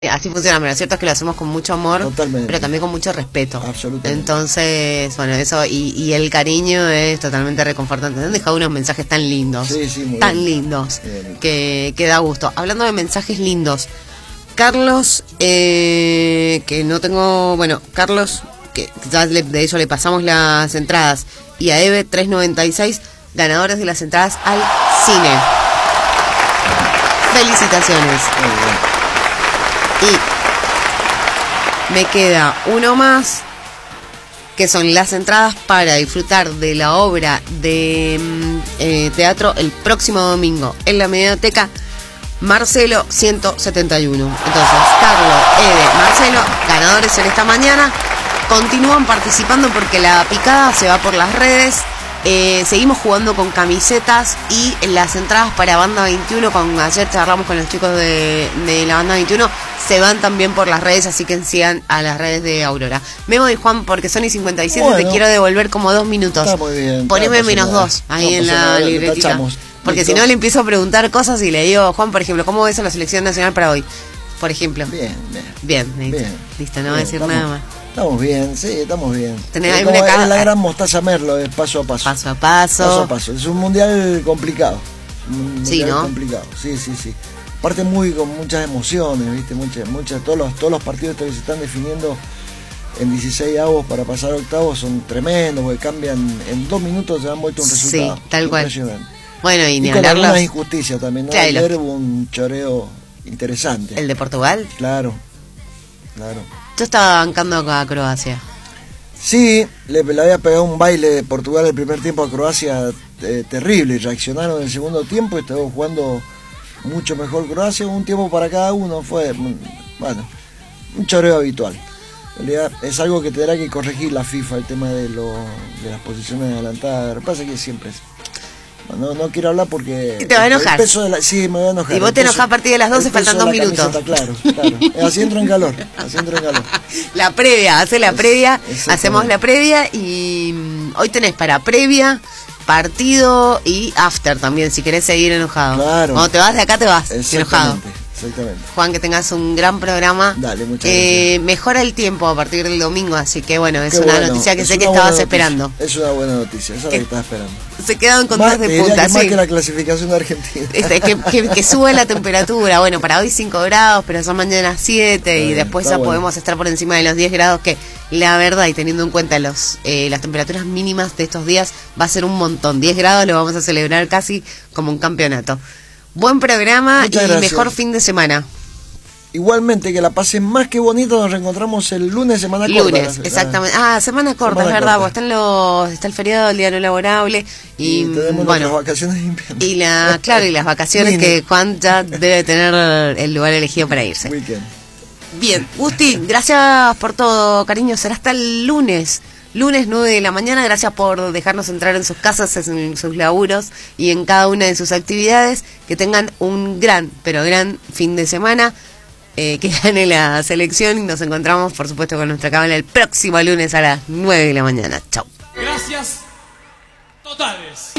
Así funciona, pero lo cierto es que lo hacemos con mucho amor, Totalmente. Pero también con mucho respeto. Absolutamente. Entonces, bueno, eso y el cariño es totalmente reconfortante. Han dejado unos mensajes tan lindos, Sí, tan bien. lindos, Bien. que da gusto. Hablando de mensajes lindos, Carlos, que no tengo, bueno, Carlos, que ya de eso le pasamos las entradas, y a Eve 396, ganadores de las entradas al cine. Felicitaciones. Muy bien. Y me queda uno más, que son las entradas para disfrutar de la obra de teatro el próximo domingo en la Mediateca Marcelo 171. Entonces, Carlos, Eve, Marcelo, ganadores en esta mañana, continúan participando porque la picada se va por las redes. Seguimos jugando con camisetas y las entradas para Banda 21, ayer charlamos con los chicos de la Banda 21, se van también por las redes, así que sigan a las redes de Aurora. Memo y Juan, porque son y 57, bueno, te quiero devolver como 2 minutos. Está muy bien. Poneme -2 ahí en la libretita. Porque si no le empiezo a preguntar cosas y le digo, Juan, por ejemplo, ¿cómo ves a la selección nacional para hoy? Por ejemplo. Bien. Listo, no voy a decir nada más. Estamos bien, sí, estamos bien. Es la gran mostaza Merlo, es paso a paso. Paso a paso. Es un mundial complicado. Sí, ¿no? Complicado, sí. Aparte con muchas emociones, ¿viste? Todos los partidos que se están definiendo en 16 avos para pasar a octavos son tremendos, porque cambian, en 2 minutos se han vuelto un resultado. Sí, tal cual. Bueno, y ni con algunas injusticias también, ¿no? Claro, ayer hubo un choreo interesante. ¿El de Portugal? Claro. Yo estaba bancando a Croacia. Sí, le había pegado un baile de Portugal el primer tiempo a Croacia terrible, y reaccionaron en el segundo tiempo y estaba jugando mucho mejor Croacia, un tiempo para cada uno, fue, bueno, un choreo habitual. En realidad es algo que tendrá que corregir la FIFA, el tema de las posiciones adelantadas. Lo que pasa es que siempre es... No quiero hablar porque... ¿Y te va a enojar? Sí, me voy a enojar. Y vos te enojás a partir de las 12, faltan 2 minutos. Claro. Así entro en calor. La previa, hacemos la previa y hoy tenés para previa, partido y after también, si querés seguir enojado. Claro. Cuando te vas de acá te vas enojado. Exactamente. Juan, que tengas un gran programa. Dale, muchas gracias. Mejora el tiempo a partir del domingo, así que bueno, es una noticia que sé que estabas esperando. Es una buena noticia, esa es la que estaba esperando. Se quedan con 2 de punta, más que la clasificación de Argentina. Que sube la temperatura. Bueno, para hoy 5 grados, pero son mañana 7 y después ya podemos estar por encima de los 10 grados, que la verdad, y teniendo en cuenta las temperaturas mínimas de estos días, va a ser un montón. 10 grados lo vamos a celebrar casi como un campeonato. Buen programa. Muchas gracias. Mejor fin de semana. Igualmente, que la pasen más que bonito. Nos reencontramos el lunes, semana corta. Lunes, exactamente. Semana corta, es verdad, porque está el feriado, el día no laborable. Y tenemos las vacaciones de invierno. Y las vacaciones que Juan ya debe tener el lugar elegido para irse. Weekend. Bien, Gusti, gracias por todo, cariño. Será hasta el lunes. Lunes 9 de la mañana, gracias por dejarnos entrar en sus casas, en sus laburos y en cada una de sus actividades. Que tengan un gran, pero gran fin de semana, que gane la selección y nos encontramos, por supuesto, con nuestra cámara el próximo lunes a las 9 de la mañana. Chau. Gracias totales.